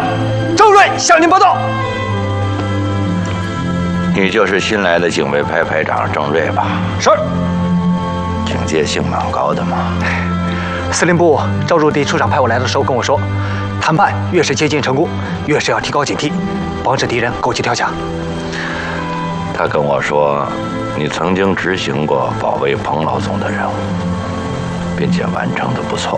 郑瑞向您报道。 你就是新来的警卫排排长郑瑞吧？ 是。 警戒性蛮高的嘛。 司令部赵驻地处长派我来的时候跟我说，谈判越是接近成功，越是要提高警惕，防止敌人勾机跳墙。 他跟我说，你曾经执行过保卫彭老总的任务，并且完成的不错。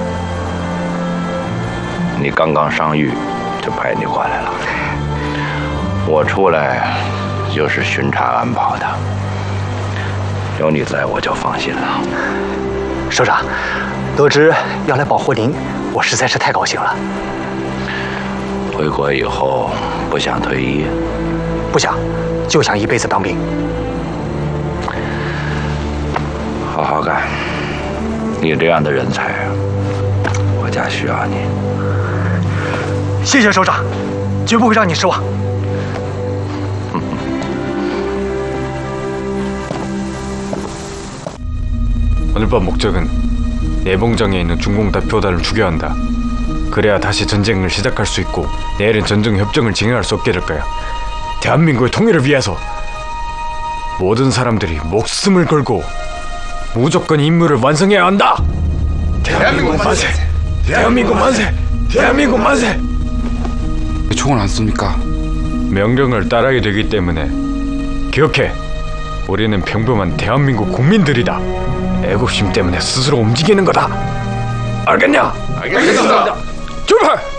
你刚刚上狱，就派你过来了。我出来就是巡查安保的，有你在我就放心了。 首长，得知要来保护您，我实在是太高兴了。 回国以后不想退役？ 不想，就想一辈子当兵。 好好干，你这样的人才，我家需要你。 谢谢首长，绝不会让你失望。 오늘 밤 목적은 내봉장에 있는 중공탑 표단을 죽여야 한다. 그래야 다시 전쟁을 시작할 수 있고 내일은 전쟁 협정을 진행할 수 없게 될 거야. 대한민국의 통일을 위해서 모든 사람들이 목숨을 걸고 무조건 임무를 완성해야 한다. 대한민국 만세! 대한민국 만세! 대한민국 만세! 왜 총을 안 쏩니까? 명령을 따라야 되기 때문에 기억해. 우리는 평범한 대한민국 국민들이다. 애국심 때문에 스스로 움직이는 거다. 알겠냐? 알겠습니다. 출발!